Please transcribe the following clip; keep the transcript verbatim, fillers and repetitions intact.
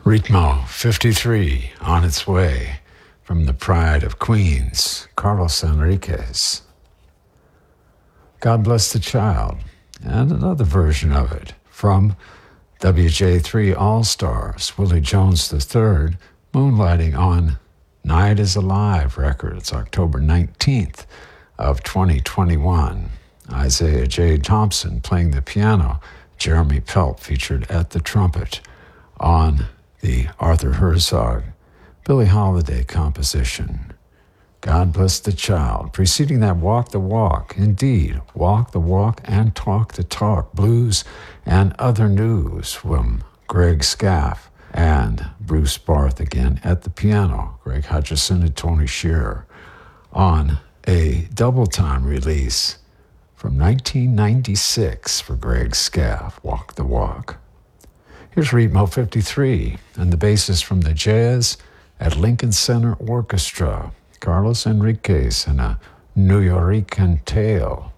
Ritmo fifty-three, on its way, from the Pride of Queens, Carlos Enriquez. God Bless the Child, and another version of it from W J three All-Stars, Willie Jones the third, moonlighting on Night is Alive Records, October nineteenth of twenty twenty-one. Isaiah J. Thompson playing the piano, Jeremy Pelt featured at the trumpet on the Arthur Herzog, Billie Holiday composition, God Bless the Child. Preceding that, Walk the Walk, indeed, Walk the Walk and Talk the Talk, blues and other news from Greg Scaff and Bruce Barth again at the piano, Greg Hutchison and Tony Shearer, on a double-time release from nineteen ninety-six for Greg Scaff, Walk the Walk. Here's Ritmo fifty-three, and the bassist from the Jazz at Lincoln Center Orchestra, Carlos Enriquez, and a Nuyorican Tale.